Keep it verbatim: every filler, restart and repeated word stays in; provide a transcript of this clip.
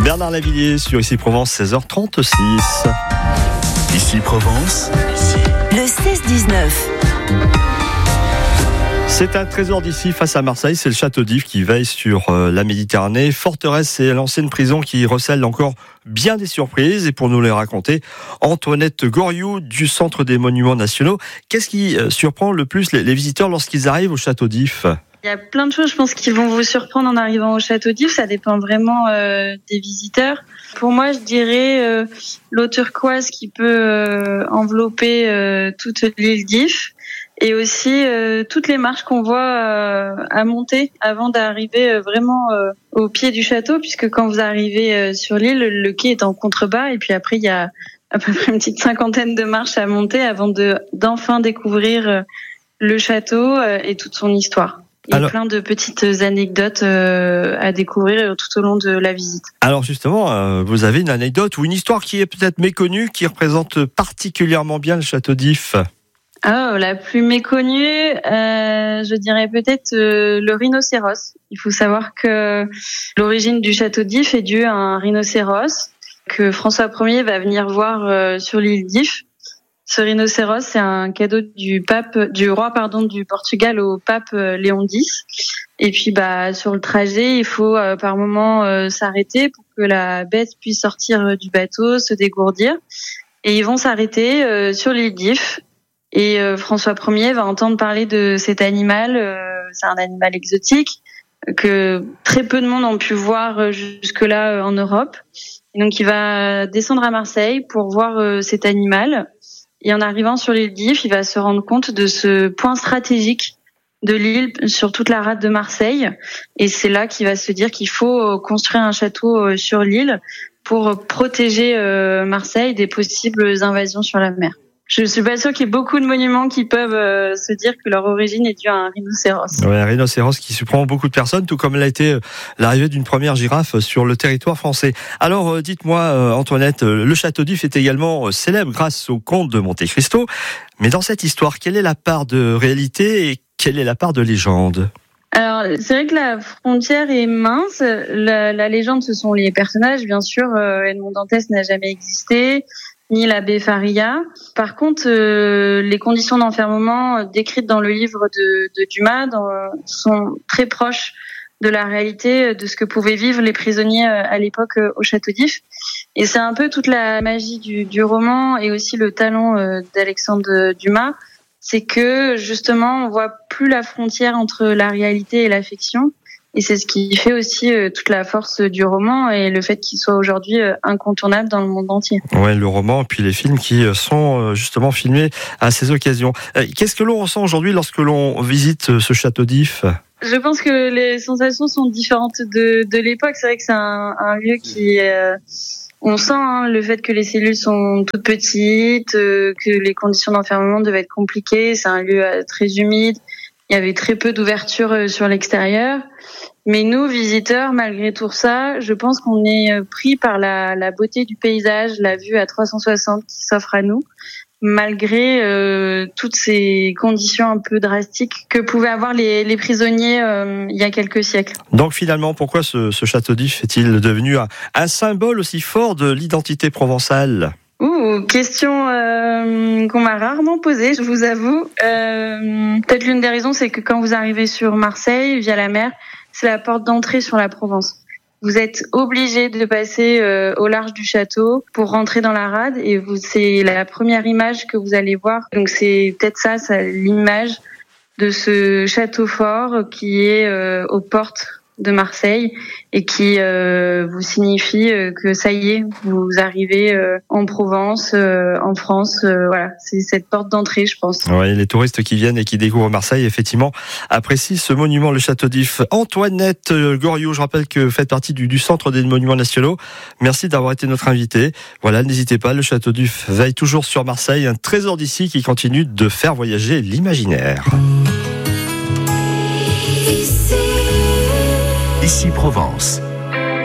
Bernard Lavilliers sur Ici Provence, seize heures trente-six. Ici Provence, le seize dix-neuf. C'est un trésor d'ici face à Marseille, c'est le château d'If qui veille sur euh, la Méditerranée. Forteresse, c'est l'ancienne prison qui recèle encore bien des surprises. Et pour nous les raconter, Antoinette Goriou du Centre des Monuments Nationaux. Qu'est-ce qui euh, surprend le plus les, les visiteurs lorsqu'ils arrivent au château d'If ? Il y a plein de choses, je pense, qui vont vous surprendre en arrivant au château d'If. Ça dépend vraiment euh, des visiteurs. Pour moi, je dirais euh, l'eau turquoise qui peut euh, envelopper euh, toute l'île d'If. Et aussi euh, toutes les marches qu'on voit euh, à monter avant d'arriver euh, vraiment euh, au pied du château, puisque quand vous arrivez euh, sur l'île, le quai est en contrebas et puis après il y a à peu près une petite cinquantaine de marches à monter avant de d'enfin découvrir euh, le château euh, et toute son histoire. Il y a alors, plein de petites anecdotes euh, à découvrir tout au long de la visite. Alors justement, euh, vous avez une anecdote ou une histoire qui est peut-être méconnue, qui représente particulièrement bien le château d'If ? Ah, la plus méconnue, euh, je dirais peut-être euh, le rhinocéros. Il faut savoir que l'origine du château d'If est due à un rhinocéros que François Ier va venir voir euh, sur l'île d'If. Ce rhinocéros, c'est un cadeau du pape, du roi pardon du Portugal au pape euh, Léon X. Et puis bah sur le trajet, il faut euh, par moment euh, s'arrêter pour que la bête puisse sortir du bateau, se dégourdir. Et ils vont s'arrêter euh, sur l'île d'If. Et euh, François Ier va entendre parler de cet animal. Euh, c'est un animal exotique que très peu de monde ont pu voir jusque-là euh, en Europe. Et donc, il va descendre à Marseille pour voir euh, cet animal. Et en arrivant sur l'île d'If, il va se rendre compte de ce point stratégique de l'île sur toute la rade de Marseille. Et c'est là qu'il va se dire qu'il faut construire un château sur l'île pour protéger euh, Marseille des possibles invasions sur la mer. Je suis pas sûre qu'il y ait beaucoup de monuments qui peuvent euh, se dire que leur origine est due à un rhinocéros. Ouais, un rhinocéros qui surprend beaucoup de personnes, tout comme l'a été euh, l'arrivée d'une première girafe sur le territoire français. Alors, euh, dites-moi, euh, Antoinette, euh, le château d'If est également euh, célèbre grâce au comte de Monte Cristo. Mais dans cette histoire, quelle est la part de réalité et quelle est la part de légende ? Alors, c'est vrai que la frontière est mince. La, la légende, ce sont les personnages. Bien sûr, euh, Edmond Dantès n'a jamais existé, ni l'abbé Faria. Par contre, euh, les conditions d'enfermement décrites dans le livre de, de Dumas dans, sont très proches de la réalité de ce que pouvaient vivre les prisonniers à l'époque au château d'If. Et c'est un peu toute la magie du, du roman et aussi le talent euh, d'Alexandre Dumas. C'est que justement, on voit plus la frontière entre la réalité et la fiction. Et c'est ce qui fait aussi euh, toute la force du roman et le fait qu'il soit aujourd'hui euh, incontournable dans le monde entier. Ouais, le roman et puis les films qui sont euh, justement filmés à ces occasions. Euh, qu'est-ce que l'on ressent aujourd'hui lorsque l'on visite euh, ce château d'If ? Je pense que les sensations sont différentes de, de l'époque. C'est vrai que c'est un, un lieu qui... Euh, on sent hein, le fait que les cellules sont toutes petites, euh, que les conditions d'enfermement devaient être compliquées. C'est un lieu euh, très humide. Il y avait très peu d'ouverture euh, sur l'extérieur. Mais nous, visiteurs, malgré tout ça, je pense qu'on est pris par la, la beauté du paysage, la vue à trois cent soixante qui s'offre à nous, malgré euh, toutes ces conditions un peu drastiques que pouvaient avoir les, les prisonniers euh, il y a quelques siècles. Donc finalement, pourquoi ce, ce château d'If est-il devenu un, un symbole aussi fort de l'identité provençale ? Ouh, question euh, qu'on m'a rarement posée, je vous avoue. Euh, peut-être l'une des raisons, c'est que quand vous arrivez sur Marseille, via la mer, c'est la porte d'entrée sur la Provence. Vous êtes obligé de passer euh, au large du château pour rentrer dans la rade et vous, c'est la première image que vous allez voir. Donc c'est peut-être ça, ça l'image de ce château fort qui est euh, aux portes de Marseille et qui euh, vous signifie euh, que ça y est, vous arrivez euh, en Provence, euh, en France. Euh, voilà, c'est cette porte d'entrée, je pense. Oui, les touristes qui viennent et qui découvrent Marseille, effectivement, apprécient ce monument, le château d'If. Antoinette Goriou, je rappelle que vous faites partie du, du Centre des Monuments Nationaux. Merci d'avoir été notre invité. Voilà, n'hésitez pas, le château d'If veille toujours sur Marseille, un trésor d'ici qui continue de faire voyager l'imaginaire. Ici Provence.